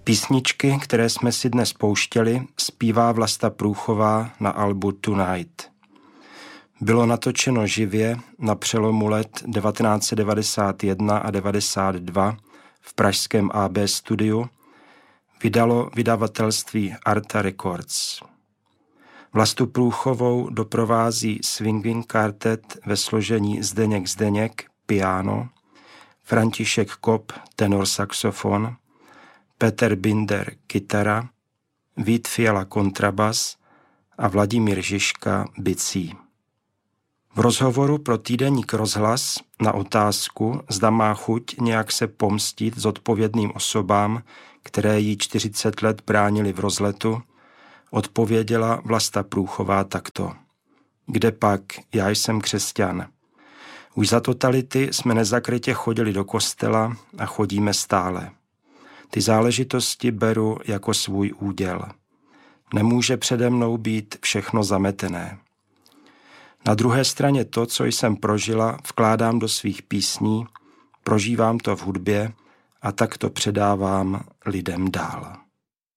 Písničky, které jsme si dnes pouštěli, zpívá Vlasta Průchová na albu Tonight. Bylo natočeno živě na přelomu let 1991 a 92 v pražském AB studiu, vydalo vydavatelství Arta Records. Vlastu Průchovou doprovází swinging quartet ve složení Zdeněk piano, František Kop tenor saxofon, Petr Binder kytara, Vít Fiala kontrabas a Vladimír Žižka bicí. V rozhovoru pro týdeník Rozhlas na otázku, zda má chuť nějak se pomstit zodpovědným osobám, které jí 40 let bránili v rozletu, odpověděla Vlasta Průchová takto. Kdepak, já jsem křesťan. Už za totality jsme nezakrytě chodili do kostela a chodíme stále. Ty záležitosti beru jako svůj úděl. Nemůže přede mnou být všechno zametené. Na druhé straně to, co jsem prožila, vkládám do svých písní, prožívám to v hudbě a tak to předávám lidem dál.